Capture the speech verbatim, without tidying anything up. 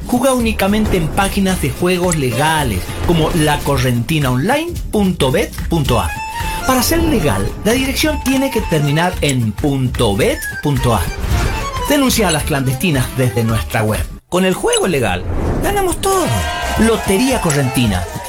Juega únicamente en páginas de juegos legales, como la correntina online punto bet punto a. Para ser legal, la dirección tiene que terminar en .bet punto a. Denuncia a las clandestinas desde nuestra web. Con el juego legal, ganamos todo. Lotería Correntina.